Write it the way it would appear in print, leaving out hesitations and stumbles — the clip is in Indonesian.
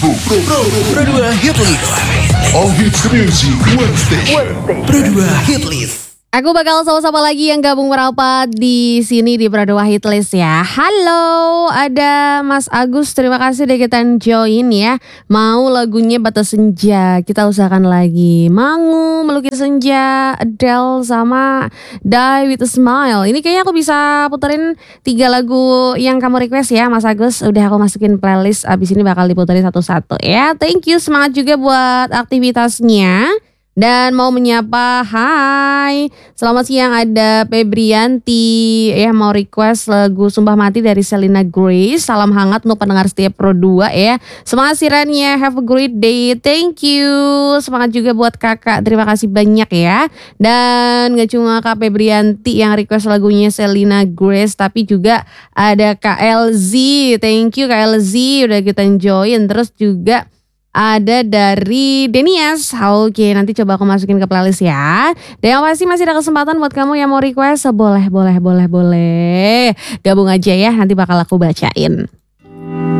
Pro 2 Hit List. All hits music, one station. Pro 2 Hit List. Aku bakal sama-sama lagi yang gabung merapat di sini di Pro 2 Hit List ya. Halo, ada Mas Agus. Terima kasih udah kita join ya. Mau lagunya Batas Senja. Kita usahakan lagi. Mangu, Melukis Senja, Adele sama Die With A Smile. Ini kayaknya aku bisa puterin 3 lagu yang kamu request ya Mas Agus. Udah aku masukin playlist. Abis ini bakal diputerin satu-satu ya. Thank you, semangat juga buat aktivitasnya. Dan mau menyapa, hai, selamat siang, ada Febrianti ya, mau request lagu Sumpah Mati dari Selena Grace. Salam hangat untuk pendengar setiap Pro 2 ya. Semangat siarannya, have a great day, thank you. Semangat juga buat kakak, terima kasih banyak ya. Dan gak cuma Kak Febrianti yang request lagunya Selena Grace, tapi juga ada Kak LZ. Thank you Kak LZ udah kita join. Terus juga ada dari Denias. Oke, nanti coba aku masukin ke playlist ya. Dan yang pasti masih ada kesempatan buat kamu yang mau request. Boleh. Gabung aja ya, nanti bakal aku bacain.